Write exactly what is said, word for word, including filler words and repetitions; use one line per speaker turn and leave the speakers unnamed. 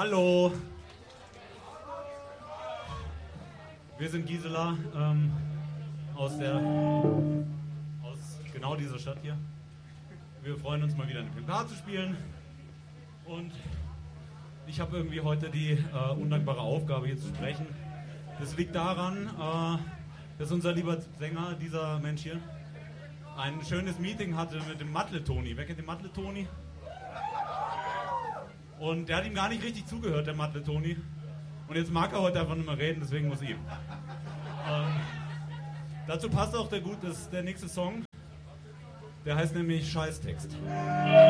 Hallo. Wir sind Gisela ähm, aus der aus genau dieser Stadt hier. Wir freuen uns mal wieder eine P K zu spielen und ich habe irgendwie heute die äh, undankbare Aufgabe hier zu sprechen. Das liegt daran, äh, dass unser lieber Sänger, dieser Mensch hier, ein schönes Meeting hatte mit dem Matle-Toni. Wer kennt den Matle-Toni? Und der hat ihm gar nicht richtig zugehört, der Matle-Toni. Und jetzt mag er heute einfach nicht mehr reden, deswegen muss ich ihm. Ähm, dazu passt auch der, gut, das, der nächste Song. Der heißt nämlich Scheißtext.